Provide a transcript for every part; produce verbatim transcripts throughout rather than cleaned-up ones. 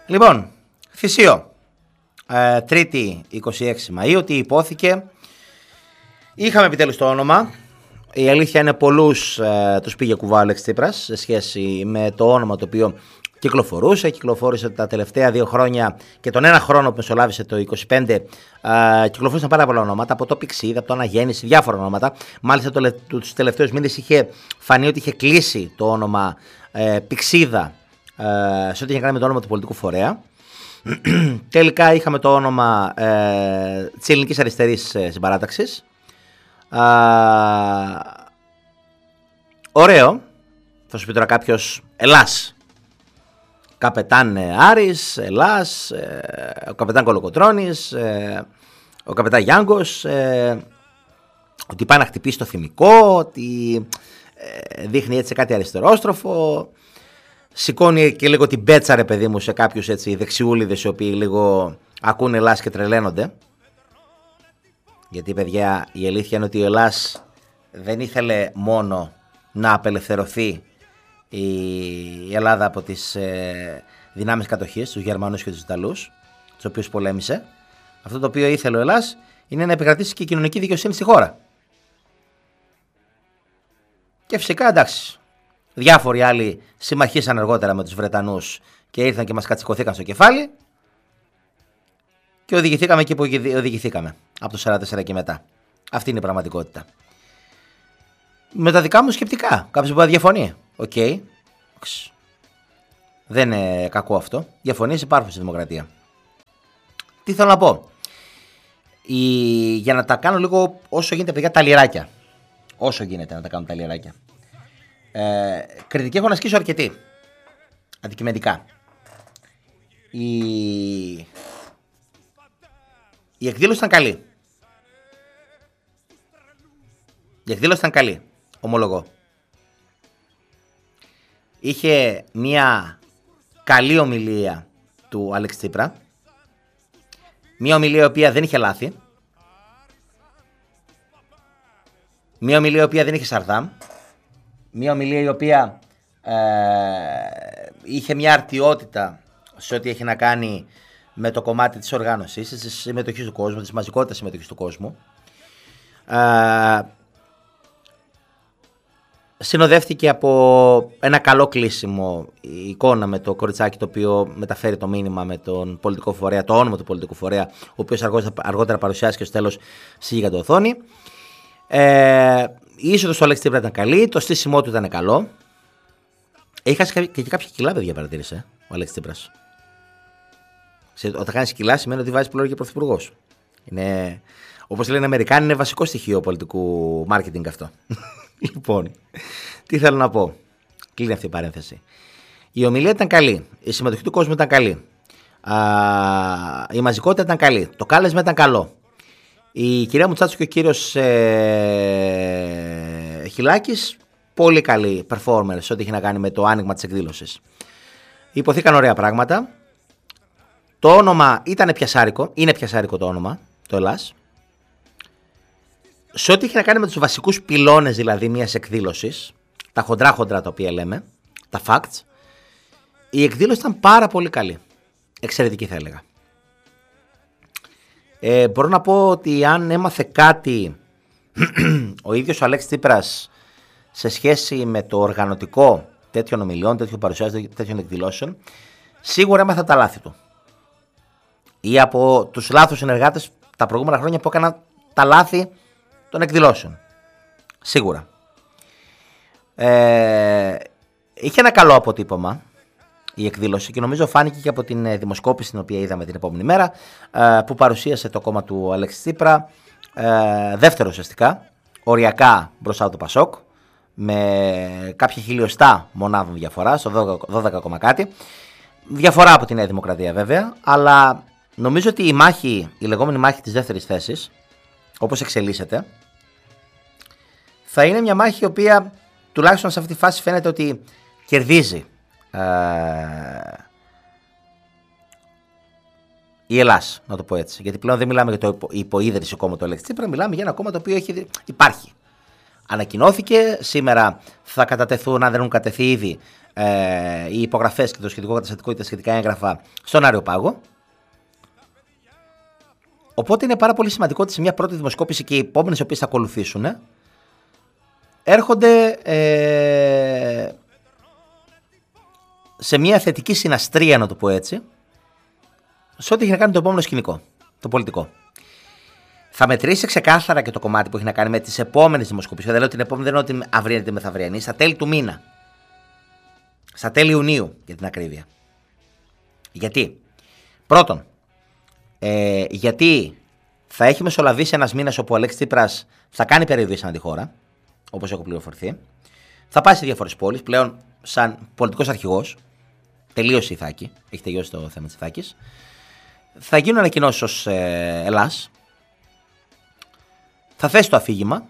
Λοιπόν, Θησίο, ε, Τρίτη είκοσι έξι Μαΐου, τι υπόθηκε. Είχαμε επιτέλους το όνομα. Η αλήθεια είναι πολλούς ε, τους πήγε κουβά ο Αλέξης Τσίπρας σε σχέση με το όνομα το οποίο κυκλοφορούσε. Κυκλοφόρησε τα τελευταία δύο χρόνια και τον ένα χρόνο που μεσολάβησε το είκοσι πέντε. Ε, κυκλοφορούσαν πάρα πολλά ονόματα, από το Πηξίδα, από το Αναγέννηση, διάφορα ονόματα. Μάλιστα το, τους τελευταίους μήνες είχε φανεί ότι είχε κλείσει το όνομα ε, Πηξίδα ε, σε ό,τι είχε κάνει με το όνομα του πολιτικού φορέα. Τελικά είχαμε το όνομα ε, της Ελληνικής Αριστερής ε, Συμπαράταξης. Α, ωραίο. Θα σου πει τώρα κάποιος, Ελλάς, Καπετάν Άρης, Ελλάς, ε, ο Καπετάν Κολοκοτρώνης, ε, ο Καπετάν Γιάνγκος, ε, ότι πάει να χτυπήσει το θυμικό, ότι ε, δείχνει έτσι κάτι αριστερόστροφο, σηκώνει και λίγο την πέτσα, ρε παιδί μου, σε κάποιους έτσι δεξιούλιδες οι οποίοι λίγο ακούνε Ελλάς και τρελαίνονται. Γιατί, παιδιά, η αλήθεια είναι ότι ο Ελλάς δεν ήθελε μόνο να απελευθερωθεί η Ελλάδα από τις ε, δυνάμεις κατοχής, τους Γερμανούς και τους Ιταλούς, τους οποίους πολέμησε. Αυτό το οποίο ήθελε ο Ελλάς είναι να επικρατήσει και η κοινωνική δικαιοσύνη στη χώρα. Και φυσικά, εντάξει, διάφοροι άλλοι συμμαχίσαν αργότερα με τους Βρετανούς και ήρθαν και μας κατσικωθήκαν στο κεφάλι και οδηγηθήκαμε εκεί που οδηγηθήκαμε από το σαράντα τέσσερα και μετά. Αυτή είναι η πραγματικότητα. Με τα δικά μου σκεπτικά. Κάποιος μπορεί να διαφωνεί. Οκ. Okay. Δεν είναι κακό αυτό. Διαφωνίες υπάρχουν στη δημοκρατία. Τι θέλω να πω. Η... Για να τα κάνω λίγο όσο γίνεται, παιδιά, τα λιράκια. Όσο γίνεται να τα κάνω τα λιράκια. Ε, κριτική έχω να ασκήσω αρκετή. Αντικειμενικά. Η... Η εκδήλωση ήταν καλή. Η εκδήλωση ήταν καλή. Ομολογώ. Είχε μια καλή ομιλία του Αλέξη Τσίπρα. Μια ομιλία η οποία δεν είχε λάθη. Μια ομιλία η οποία δεν είχε σαρδάμ. Μια ομιλία η οποία ε, είχε μια αρτιότητα σε ό,τι έχει να κάνει με το κομμάτι της οργάνωσης, της συμμετοχής του κόσμου, της μαζικότητας συμμετοχής του κόσμου. Ε, συνοδεύτηκε από ένα καλό κλείσιμο η εικόνα με το κοριτσάκι το οποίο μεταφέρει το μήνυμα με τον πολιτικό φορέα, το όνομα του πολιτικού φορέα, ο οποίος αργότερα, αργότερα παρουσιάστηκε στο τέλος στη γίγαντη οθόνη. Ε, η είσοδος του Αλέξη Τσίπρα ήταν καλή, το στήσιμό του ήταν καλό. Έχει χάσει και κάποια κιλά, παιδιά, παρατήρησε ο Αλέξης Τσίπρας. Όταν κάνεις κιλά σημαίνει ότι βάζεις πλέον και πρωθυπουργός. Είναι, όπως λένε οι Αμερικάνοι, είναι βασικό στοιχείο πολιτικού marketing αυτό. Λοιπόν, τι θέλω να πω. Κλείνει αυτή η παρένθεση. Η ομιλία ήταν καλή. Η συμμετοχή του κόσμου ήταν καλή. Α, η μαζικότητα ήταν καλή. Το κάλεσμα ήταν καλό. Η κυρία Μουτσάτσου και ο κύριος ε, Χιλάκης, πολύ καλή performance ό,τι έχει να κάνει με το άνοιγμα της εκδήλωσης. Υποθήκαν ωραία πράγματα. Το όνομα ήταν πιασάρικο, είναι πιασάρικο το όνομα, το Ελλάς. Σε ό,τι έχει να κάνει με τους βασικούς πυλώνες δηλαδή μιας εκδήλωσης, τα χοντρά χοντρά τα οποία λέμε, τα facts, η εκδήλωση ήταν πάρα πολύ καλή. Εξαιρετική θα έλεγα. Ε, μπορώ να πω ότι αν έμαθε κάτι ο ίδιος ο Αλέξης Τσίπρας σε σχέση με το οργανωτικό τέτοιων ομιλιών, τέτοιων παρουσιάσεων, τέτοιων εκδηλώσεων, σίγουρα έμαθε τα λάθη του. Ή από τους λάθος συνεργάτες τα προηγούμενα χρόνια που έκαναν τα λάθη των εκδηλώσεων. Σίγουρα. Ε, είχε ένα καλό αποτύπωμα η εκδήλωση και νομίζω φάνηκε και από την δημοσκόπηση την οποία είδαμε την επόμενη μέρα, ε, που παρουσίασε το κόμμα του Αλέξη Τσίπρα, ε, δεύτερο ουσιαστικά, οριακά μπροστά από το Πασόκ, με κάποια χιλιοστά μονάδων διαφορά, στο δώδεκα κάτι. Διαφορά από τη Νέα Δημοκρατία βέβαια, αλλά νομίζω ότι η μάχη, η λεγόμενη μάχη της δεύτερης θέσης, όπως εξελίσσεται, θα είναι μια μάχη η οποία τουλάχιστον σε αυτή τη φάση φαίνεται ότι κερδίζει ε, η Ελλάς, να το πω έτσι. Γιατί πλέον δεν μιλάμε για το υπο, υποίδρυση κόμμα του Αλέξη Τσίπρα, μιλάμε για ένα κόμμα το οποίο έχει, υπάρχει. ανακοινώθηκε. Σήμερα θα κατατεθούν, αν δεν έχουν κατεθεί ήδη, ε, οι υπογραφές και το σχετικό καταστατικό ή τα σχετικά έγγραφα στον Αριοπάγο. Οπότε είναι πάρα πολύ σημαντικό ότι σε μια πρώτη δημοσκόπηση και οι επόμενες οι οποίες θα ακολουθήσουν ε, έρχονται ε, σε μια θετική συναστρία, να το πω έτσι, σε ό,τι έχει να κάνει το επόμενο σκηνικό, το πολιτικό. Θα μετρήσει ξεκάθαρα και το κομμάτι που έχει να κάνει με τις επόμενες δημοσκοπήσεις. Δεν λέω την επόμενη, δεν λέω την αυριανή, την μεθαυριανή, στα τέλη του μήνα. Στα τέλη Ιουνίου, για την ακρίβεια. Γιατί? Πρώτον, ε, γιατί θα έχει μεσολαβήσει ένας μήνας όπου ο Αλέξης Τσίπρας θα κάνει περιοδίες ανά τη χώρα, όπως έχω πληροφορηθεί. Θα πάει σε διάφορες πόλεις, πλέον σαν πολιτικός αρχηγός. Τελείωσε η Ιθάκη, έχει τελειώσει το θέμα της Ιθάκης. Θα γίνουν ανακοινώσεις ως ε, Ελλάς. Θα θέσει το αφήγημα.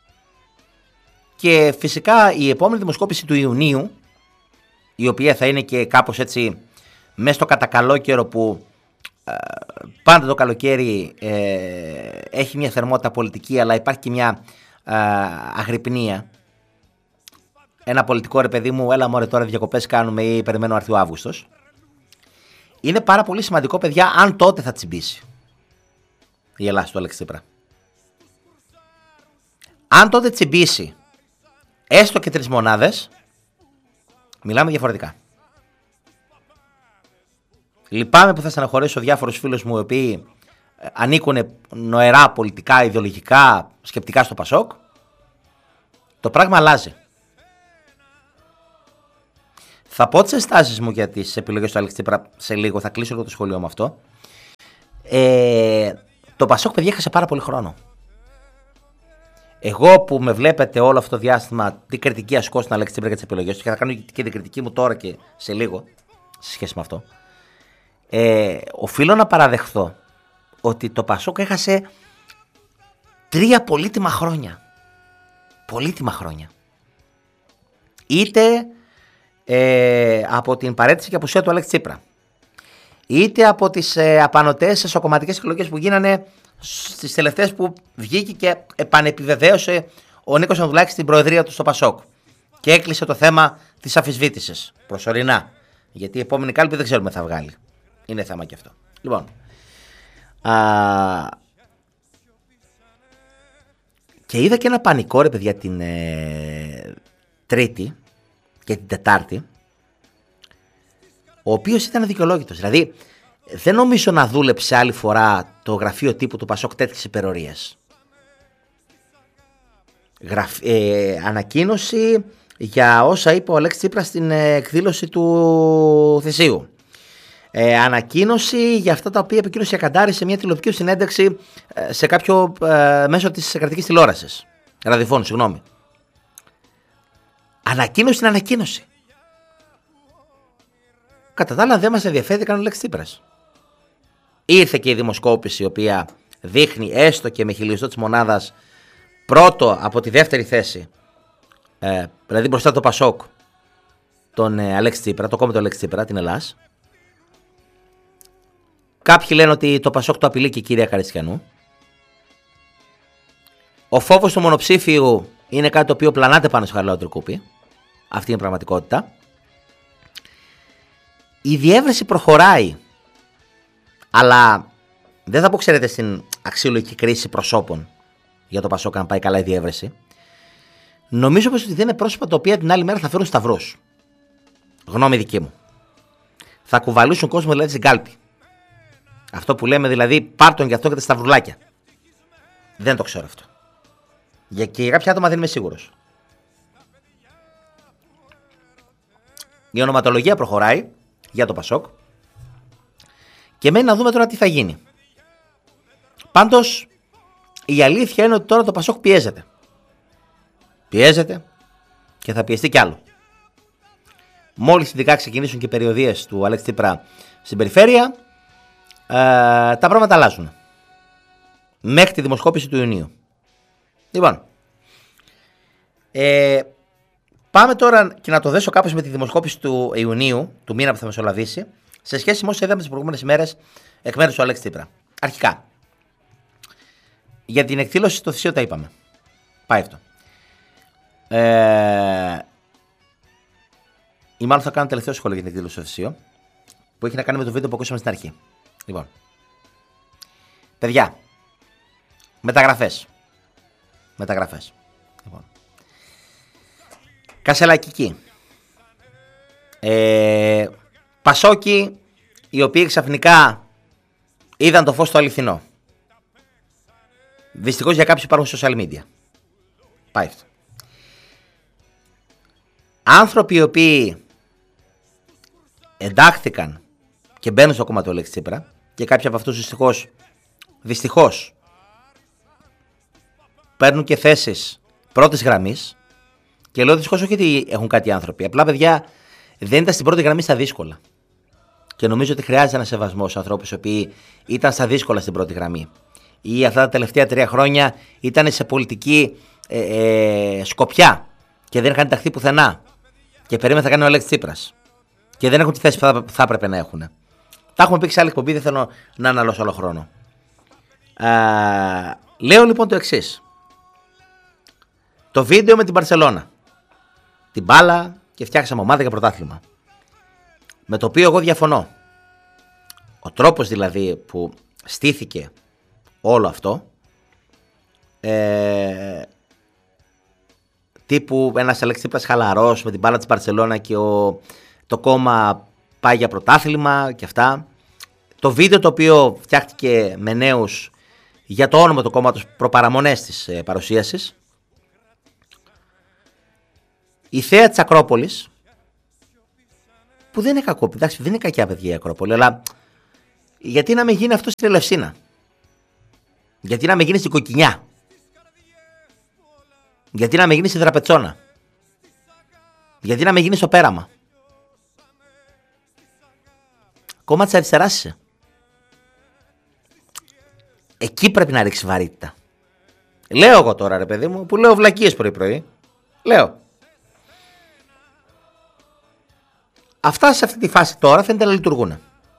Και φυσικά η επόμενη δημοσκόπηση του Ιουνίου, η οποία θα είναι και κάπως έτσι μέσα στο κατακαλό καιρό που ε, πάντα το καλοκαίρι ε, έχει μια θερμότητα πολιτική, αλλά υπάρχει και μια ε, αγρυπνία. Ένα πολιτικό, ρε παιδί μου, έλα μωρέ τώρα διακοπές κάνουμε ή περιμένω να έρθει ο Αύγουστος. Είναι πάρα πολύ σημαντικό, παιδιά, αν τότε θα τσιμπήσει η Ελλάδα του Αλέξη Τσίπρα. Αν τότε τσιμπήσει έστω και τρεις μονάδες, μιλάμε διαφορετικά. Λυπάμαι που θα στεναχωρήσω διάφορους φίλους μου οι οποίοι ανήκουν νοερά πολιτικά, ιδεολογικά, σκεπτικά στο Πασόκ. Το πράγμα αλλάζει. Θα πω τις ενστάσεις μου για τις επιλογές του Αλέξη Τσίπρα σε λίγο, θα κλείσω λίγο το σχολείο με αυτό. Ε, το Πασόκ, παιδιά, έχασε πάρα πολύ χρόνο. Εγώ που με βλέπετε όλο αυτό το διάστημα, τι κριτική ασκώ στην Αλέξη Τσίπρα για τις επιλογές του, και θα κάνω και την κριτική μου τώρα και σε λίγο, σε σχέση με αυτό, ε, οφείλω να παραδεχθώ ότι το Πασόκ έχασε τρία πολύτιμα χρόνια. Πολύτιμα χρόνια. Είτε ε, από την παρέτηση και απουσία του Αλέξη Τσίπρα, είτε από τις ε, απανωτές εσωκομματικές εκλογές που γίνανε στις τελευταίες, που βγήκε και επανεπιβεβαίωσε ο Νίκος Ανδρουλάκης στην προεδρία του στο Πασόκ και έκλεισε το θέμα της αμφισβήτησης προσωρινά, γιατί η επόμενη κάλπη δεν ξέρουμε θα βγάλει. Είναι θέμα και αυτό. Λοιπόν, α, και είδα και ένα πανικό, ρε παιδιά, την ε, Τρίτη και την Τετάρτη, ο οποίος ήταν αδικαιολόγητος. Δηλαδή, δεν νομίζω να δούλεψε άλλη φορά το γραφείο τύπου του Πασόκ τέτοιες υπερορίες. Γραφ, ε, ανακοίνωση για όσα είπε ο Αλέξης Τσίπρας στην ε, εκδήλωση του Θησίου. Ε, ανακοίνωση για αυτά τα οποία είπε ο κ. Σιακαντάρης σε μια τηλεοπτική συνέντευξη ε, σε κάποιο ε, μέσο της κρατικής τηλεόρασης. Ραδιοφώνου, συγγνώμη. Ανακοίνωση στην ανακοίνωση. Κατά τα άλλα, δεν μας ενδιαφέρει καν ο Αλέξης Τσίπρας. Ήρθε και η δημοσκόπηση, η οποία δείχνει έστω και με χιλιοστό της μονάδας πρώτο από τη δεύτερη θέση, ε, δηλαδή μπροστά το Πασόκ, τον ε, Αλέξη Τσίπρα, το κόμμα του Αλέξη Τσίπρα, την Ελλάς. Κάποιοι λένε ότι το Πασόκ το απειλεί και η κυρία Καριστιανού. Ο φόβος του μονοψήφιου είναι κάτι το οποίο πλανάται πάνω στο Χαριλάου Τρικούπη. Αυτή είναι η πραγματικότητα. Η διεύρυνση προχωράει, αλλά δεν θα πω, ξέρετε, στην αξιολογική κρίση προσώπων για το Πασόκ αν πάει καλά η διεύρυνση. Νομίζω πως ότι δεν είναι πρόσωπα τα οποία την άλλη μέρα θα φέρουν σταυρούς. Γνώμη δική μου. Θα κουβαλούσουν κόσμο, δηλαδή, στην κάλπη. Αυτό που λέμε, δηλαδή, πάρ' τον γι' αυτό και τα σταυρουλάκια. Δεν το ξέρω αυτό. Για και για κάποια άτομα δεν είμαι σίγουρος. Η ονοματολογία προχωράει για το Πασόκ και μένει να δούμε τώρα τι θα γίνει. Πάντως, η αλήθεια είναι ότι τώρα το Πασόκ πιέζεται. Πιέζεται και θα πιεστεί κι άλλο. Μόλις ειδικά ξεκινήσουν και οι περιοδίες του Αλέξη Τσίπρα στην περιφέρεια, ε, τα πράγματα αλλάζουν. Μέχρι τη δημοσκόπηση του Ιουνίου. Λοιπόν, ε, πάμε τώρα και να το δέσω κάπως με τη δημοσκόπηση του Ιουνίου, του μήνα που θα μεσολαβήσει, σε σχέση με όσα είδαμε τις προηγούμενες ημέρες εκ μέρους του Αλέξη Τσίπρα. Αρχικά, για την εκδήλωση στο Θησίο τα είπαμε. Πάει αυτό. Ε, ή μάλλον θα κάνω τελευταίο σχόλιο για την εκδήλωση του Ευθυσίου, που έχει να κάνει με το βίντεο που ακούσαμε στην αρχή. Λοιπόν, παιδιά, μεταγραφές. Μεταγραφές. Λοιπόν. Κασελακική. Ε, Πασόκοι, οι οποίοι ξαφνικά είδαν το φως στο αληθινό. Δυστυχώς για κάποιους υπάρχουν social media. Πάει αυτό. Άνθρωποι οι οποίοι εντάχθηκαν και μπαίνουν στο κόμμα του Αλέξη Τσίπρα, και κάποιοι από αυτούς δυστυχώς, δυστυχώς παίρνουν και θέσεις πρώτης γραμμής. Και λέω δυστυχώς όχι ότι έχουν κάτι άνθρωποι. Απλά, παιδιά, δεν ήταν στην πρώτη γραμμή στα δύσκολα. Και νομίζω ότι χρειάζεται ένα σεβασμό στους ανθρώπους οι οποίοι ήταν στα δύσκολα στην πρώτη γραμμή. Ή αυτά τα τελευταία τρία χρόνια ήταν σε πολιτική ε, ε, σκοπιά και δεν είχαν ενταχθεί πουθενά. Και περίμενε θα κάνει ο Αλέξης Τσίπρας. Και δεν έχουν τη θέση που θα, θα έπρεπε να έχουν. Τα έχουμε πει σε άλλη εκπομπή, δεν θέλω να αναλώσω άλλο χρόνο. Α, λέω λοιπόν το εξής. Το βίντεο με την Μπαρσελόνα. Την μπάλα και φτιάξαμε ομάδα για πρωτάθλημα. Με το οποίο εγώ διαφωνώ. Ο τρόπος δηλαδή που στήθηκε όλο αυτό, ε, τύπου ένας Αλέξης Τσίπρας χαλαρός με την μπάλα της Μπαρσελόνα και ο, το κόμμα πάει για πρωτάθλημα και αυτά. Το βίντεο το οποίο φτιάχτηκε με νέους για το όνομα του κόμματος προπαραμονές της ε, παρουσίασης. Η θέα της Ακρόπολης, που δεν είναι κακό, εντάξει, δεν είναι κακιά παιδιά η Ακρόπολη, αλλά γιατί να μην γίνει αυτό στην Ελευσίνα, γιατί να μην γίνει στην Κοκκινιά, γιατί να μην γίνει στη Δραπετσόνα, γιατί να μην γίνει στο Πέραμα. Κόμμα της αριστεράς είσαι. Εκεί πρέπει να ρίξει βαρύτητα. Λέω εγώ τώρα ρε παιδί μου, που λέω βλακίες πρωί πρωί, λέω. Αυτά σε αυτή τη φάση τώρα φαίνεται να λειτουργούν.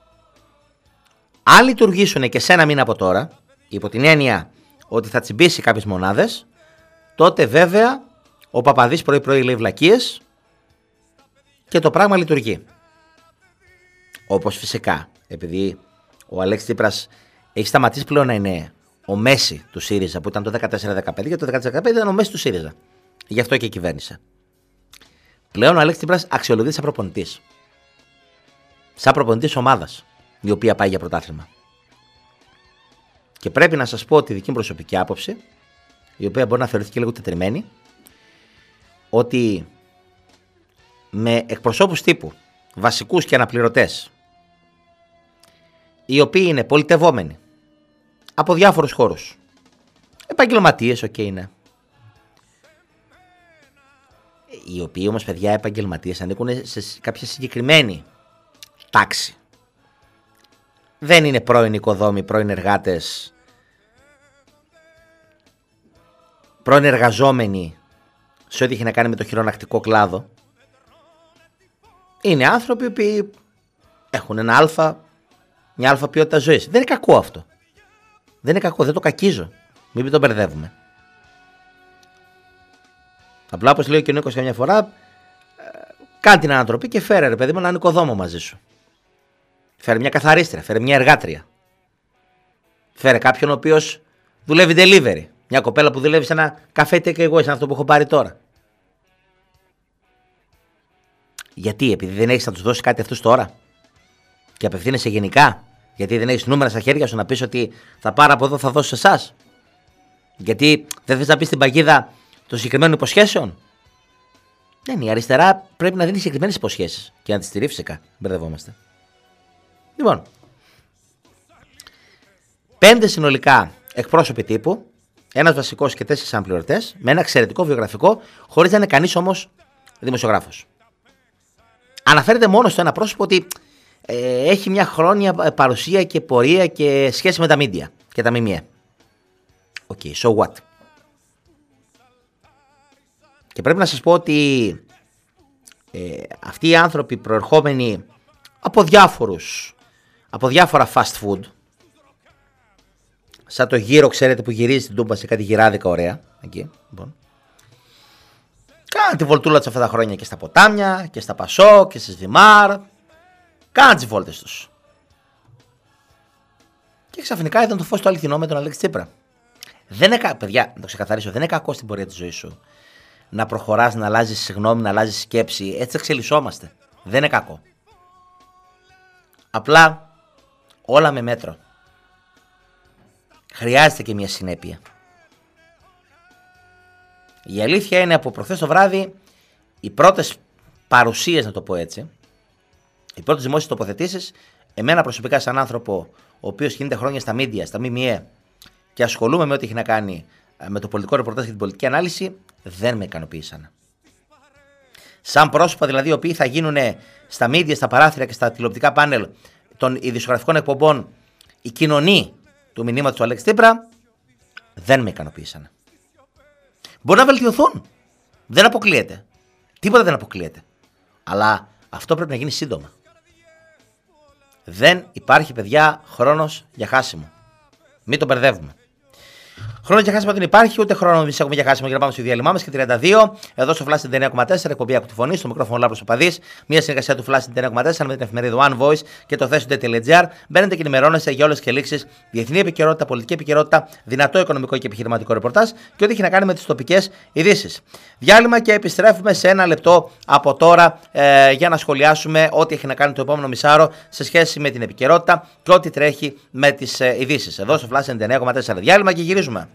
Αν λειτουργήσουν και σε ένα μήνα από τώρα, υπό την έννοια ότι θα τσιμπήσει κάποιες μονάδες, τότε βέβαια ο Παπαδής πρωί πρωί λέει βλακίες και το πράγμα λειτουργεί. Όπως φυσικά, επειδή ο Αλέξης Τσίπρας έχει σταματήσει πλέον να είναι ο Μέση του ΣΥΡΙΖΑ που ήταν το δεκατέσσερα δεκαπέντε, και το δεκατέσσερα δεκαπέντε ήταν ο Μέση του ΣΥΡΙΖΑ. Γι' αυτό και κυβέρνησε. Πλέον ο Αλέξης Τσίπρας αξιολογείται σαν προπονητής. Σαν προπονητής ομάδας, η οποία πάει για πρωτάθλημα. Και πρέπει να σας πω τη δική μου προσωπική άποψη, η οποία μπορεί να θεωρηθεί και λίγο τετριμένη, ότι με εκπροσώπους τύπου, βασικούς και αναπληρωτές, οι οποίοι είναι πολιτευόμενοι από διάφορους χώρους, επαγγελματίες, οκ, okay, είναι. Οι οποίοι όμως παιδιά επαγγελματίες ανήκουν σε κάποια συγκεκριμένη τάξη. Δεν είναι πρώην οικοδόμοι, πρώην εργάτες, πρώην εργαζόμενοι σε ό,τι έχει να κάνει με το χειρονακτικό κλάδο. Είναι άνθρωποι που έχουν ένα αλφα, μια αλφα ποιότητα ζωής. Δεν είναι κακό αυτό. Δεν είναι κακό, δεν το κακίζω. Μην το μπερδεύουμε. Απλά όπως λέει ο κ. Νίκος καμιά φορά, κάνε την ανατροπή και φέρε ρε παιδί μου έναν οικοδόμο μαζί σου. Φέρε μια καθαρίστρια, φέρε μια εργάτρια. Φέρε κάποιον ο οποίος δουλεύει delivery. Μια κοπέλα που δουλεύει σε ένα καφέ take away, σαν αυτό που έχω πάρει τώρα. Γιατί, επειδή δεν έχεις να τους δώσει κάτι αυτούς τώρα και απευθύνεσαι γενικά, γιατί δεν έχεις νούμερα στα χέρια σου να πεις ότι θα πάρω από εδώ, θα δώσω σε εσάς. Γιατί δεν θες να πεις την παγίδα των συγκεκριμένων υποσχέσεων. Δεν, η αριστερά πρέπει να δίνει συγκεκριμένες υποσχέσεις και να τις στηρεί φυσικά. Μπερδευόμαστε. Λοιπόν, πέντε συνολικά εκπρόσωποι τύπου, ένας βασικός και τέσσερις αναπληρωτές, με ένα εξαιρετικό βιογραφικό, χωρίς να είναι κανείς όμως δημοσιογράφος. Αναφέρεται μόνο στο ένα πρόσωπο ότι ε, έχει μια χρόνια παρουσία και πορεία και σχέση με τα media και τα ΜΜΕ. Οκ, okay, so what. Και πρέπει να σας πω ότι ε, αυτοί οι άνθρωποι προερχόμενοι από διάφορους, από διάφορα fast food, σαν το γύρο ξέρετε που γυρίζει την Τούμπα σε κάτι γυράδικα ωραία, εκεί, λοιπόν, Κάναν τη βολτούλα τους αυτά τα χρόνια και στα ποτάμια και στα Πασό και στις Δημάρ. Κάναν τις βόλτες τους. Και ξαφνικά είδαν το φως του αληθινό με τον Αλέξη Τσίπρα. Δεν είναι, παιδιά, να το ξεκαθαρίσω, δεν είναι κακό στην πορεία της ζωής σου να προχωράς, να αλλάζεις γνώμη, να αλλάζεις σκέψη. Έτσι εξελισσόμαστε. Δεν είναι κακό. Απλά όλα με μέτρο. Χρειάζεται και μια συνέπεια. Η αλήθεια είναι από προχθές το βράδυ οι πρώτες παρουσίες, να το πω έτσι, οι πρώτες δημόσιες τοποθετήσεις, εμένα προσωπικά σαν άνθρωπο ο οποίος κινείται χρόνια στα media, στα ΜΜΕ και ασχολούμαι με ό,τι έχει να κάνει με το πολιτικό ρεπορτάζ και την πολιτική ανάλυση, δεν με ικανοποίησαν. Σαν πρόσωπα δηλαδή οι οποίοι θα γίνουν στα media, στα παράθυρα και στα τηλεοπτικά πάνελ των ειδησιογραφικών εκπομπών η κοινωνή του μηνύματος του Αλέξη Τσίπρα, δεν με ικανοποίησαν. Μπορεί να βελτιωθούν. Δεν αποκλείεται. Τίποτα δεν αποκλείεται. Αλλά αυτό πρέπει να γίνει σύντομα. Δεν υπάρχει, παιδιά, χρόνος για χάσιμο. Μην το μπερδεύουμε. Χρόνο για χάσιμο δεν υπάρχει, ούτε χρόνο εμείς έχουμε για χάσιμο για να πάμε στο διάλειμμα μας και τριάντα δύο. Εδώ στο Flash ενενήντα εννέα κόμμα τέσσερα, εκπομπή Άκου τη Φωνή, στο μικρόφωνο Λάμπρος ο Παδής. Μια συνεργασία του Flash ενενήντα εννέα κόμμα τέσσερα με την εφημερίδα One Voice και το θέσιο.gr. Μπαίνετε και ενημερώνεστε για όλες τις εξελίξεις, διεθνή επικαιρότητα, πολιτική επικαιρότητα, δυνατό οικονομικό και επιχειρηματικό ρεπορτάζ και ό,τι έχει να κάνει με τις τοπικές ειδήσεις. Διάλειμμα και επιστρέφουμε σε ένα λεπτό από τώρα ε, για να σχολιάσουμε ό,τι έχει να κάνει το επόμενο μισάωρο σε σχέση με την επικαιρότητα και ό,τι τρέχει με τις ε, ειδήσεις. Εδώ στο Flash ενενήντα εννέα κόμμα τέσσερα. Διάλειμμα και γυρίζουμε.